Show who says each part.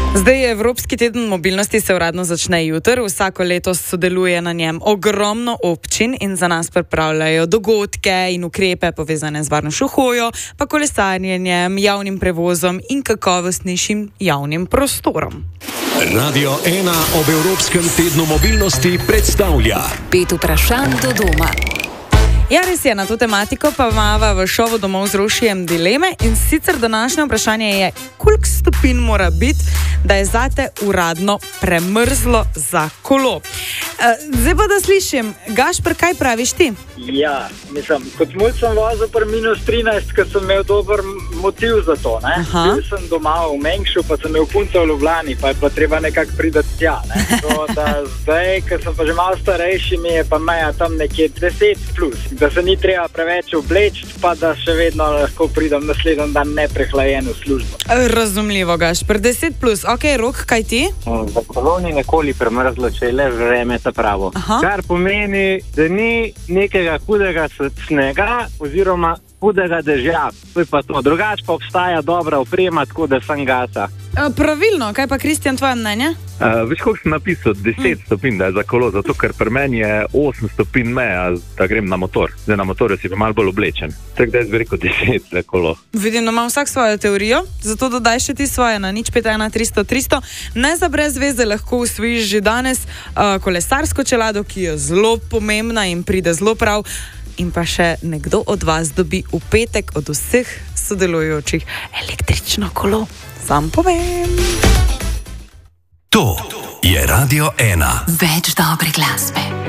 Speaker 1: Zdaj je Evropski teden mobilnosti, se uradno začne jutri. Vsako leto sodeluje na njem ogromno občin in za nas pripravljajo dogodke in ukrepe povezane z varnostjo hojo, pa kolesarjenjem, javnim prevozom in kakovostnejšim javnim prostorom.
Speaker 2: Radio 1 ob Evropskem tednu mobilnosti predstavlja
Speaker 3: 5 vprašanj do doma.
Speaker 1: Ja, res je, na to tematiko pa imava v šovu Domov z Rošijem dileme in sicer današnje vprašanje je, koliko stopinj mora biti, da je zate uradno premrzlo za kolo. Zdaj pa da slišim, Gašper, kaj praviš ti?
Speaker 4: Ja, kot mulj sem vozil pri -13, ker sem imel dober motiv za to, ne? Bil sem doma v Mengšu, pa sem imel punco v Ljubljani, pa je pa treba nekako priti tja, ne? To, da zdaj, ker sem pa že malo starejši, mi je pa meja tam nekje 10+, da se ni treba preveč obleči, pa da še vedno lahko pridem naslednji dan neprehlajen v službo.
Speaker 1: Razumljivo, Gašper, 10+. Ok, Rok, kaj ti?
Speaker 5: Za kolo ni nikoli premrzlo, če je le vreme ta pravo. Kar pomeni, da ni nekega hudega snega oziroma hudega dežja. To je pa to. Drugače pa obstaja dobra oprema, tako da sem gasa.
Speaker 1: Pravilno, kaj pa Kristjan, tvoje mnenje?
Speaker 6: Veš, koliko sem napisal? 10 stopinj, da je za kolo, zato ker pri meni je 8 stopinj meja, da grem na motor. Zdaj na motorju si pa malo bolj oblečen. Tako da jaz bi rekel 10 za kolo.
Speaker 1: Vidim, da ima vsak svojo teorijo, zato dodaj še ti svoje na 051 300 300. Ne za brez veze lahko usvojiš že danes kolesarsko čelado, ki je zelo pomembna in pride zelo prav. In pa še nekdo od vas dobi v petek od vseh sodelujočih električno kolo. Sam povem.
Speaker 2: To je Radio 1.
Speaker 3: Več dobre glasbe.